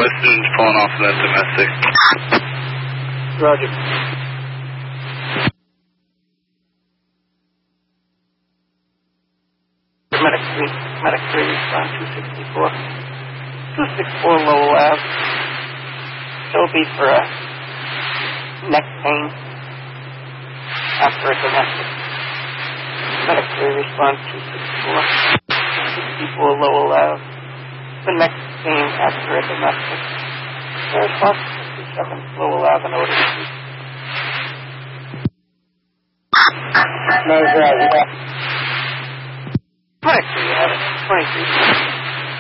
Weston's pulling off that domestic. Roger. Medic 3, respond 264. 264 Lowell Ave. It'll be for a neck pain after a domestic. Medic 3, respond 264. 264 Lowell Ave. The neck pain after a domestic. Response 57 Lowell Ave and order. No, yeah. 23, you have it. 23.